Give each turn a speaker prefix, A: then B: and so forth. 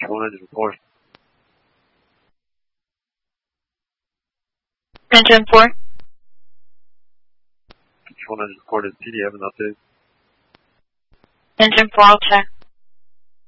A: Control engine report.
B: Engine 4.
A: Control engine report is PD, have an update.
B: Engine 4, I'll check.